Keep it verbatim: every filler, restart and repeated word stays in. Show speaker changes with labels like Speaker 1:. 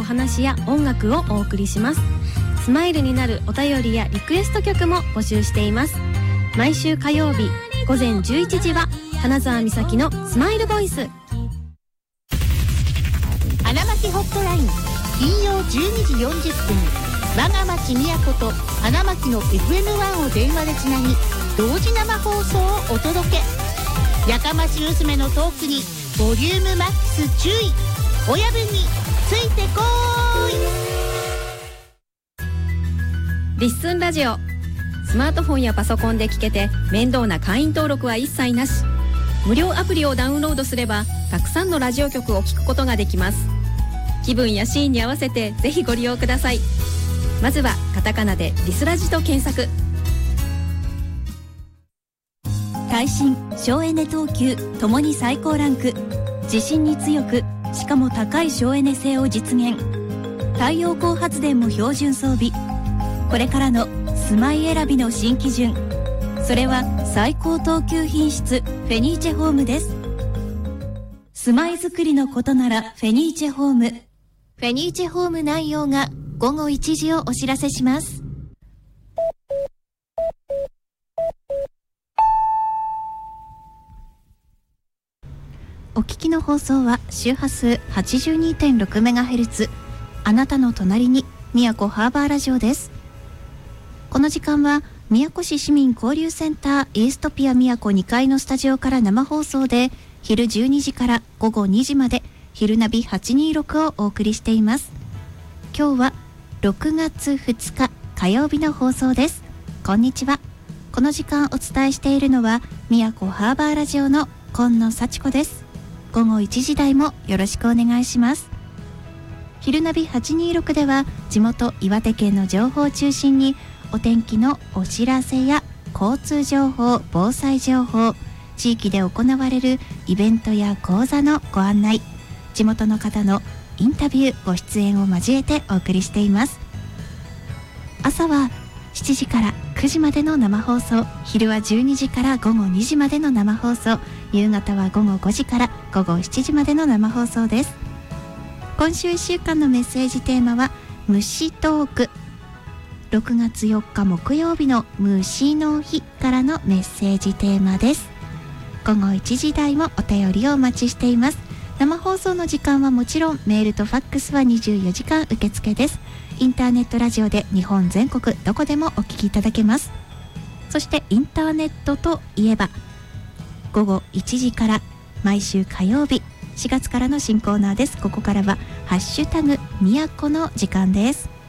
Speaker 1: お話や音楽をお送りします。スマイルになるお便りやリクエスト曲も募集しています。毎週火曜日午前じゅういちじは金沢美咲のスマイルボイス。
Speaker 2: 花巻ホットライン金曜じゅうにじよんじゅっぷん、我が町宮古と花巻の エフエムワン を電話でつなぎ同時生放送をお届け。やかまし娘のトークにボリュームマックス注意。親分についてこーい。
Speaker 1: リッスンラジオ、スマートフォンやパソコンで聞けて面倒な会員登録は一切なし。無料アプリをダウンロードすればたくさんのラジオ局を聞くことができます。気分やシーンに合わせてぜひご利用ください。まずはカタカナでリスラジと検索。
Speaker 3: 耐震省エネ等級ともに最高ランク、地震に強くしかも高い省エネ性を実現。太陽光発電も標準装備。これからの住まい選びの新基準、それは最高等級品質フェニーチェホームです。住まいづくりのことならフェニーチェホーム。フェニーチェホーム内容がごごいちじをお知らせします。お聞きの放送は周波数 はちじゅうにてんろくメガヘルツ、 あなたの隣に宮古ハーバーラジオです。この時間は宮古市市民交流センターイーストピア宮古にかいのスタジオから生放送で昼じゅうにじからごごにじまで昼ナビはちにーろくをお送りしています。今日はろくがつふつか火曜日の放送です。こんにちは。この時間お伝えしているのは宮古ハーバーラジオの今野幸子です。ごごいちじ台もよろしくお願いします。昼ナビはちにーろくでは地元岩手県の情報を中心にお天気のお知らせや交通情報、防災情報、地域で行われるイベントや講座のご案内、地元の方のインタビュー、ご出演を交えてお送りしています。朝はしちじからくじまでの生放送、昼はじゅうにじからごごにじまでの生放送、夕方はごごごじからごごしちじまでの生放送です。今週いっしゅうかんのメッセージテーマは虫トーク。ろくがつよっか木曜日の虫の日からのメッセージテーマです。ごごいちじ台もお便りをお待ちしています。生放送の時間はもちろんメールとファックスはにじゅうよじかん受付です。インターネットラジオで日本全国どこでもお聞きいただけます。そしてインターネットといえばごごいちじから毎週火曜日しがつからの新コーナーです。ここからはハッシュタグ宮古の時間です。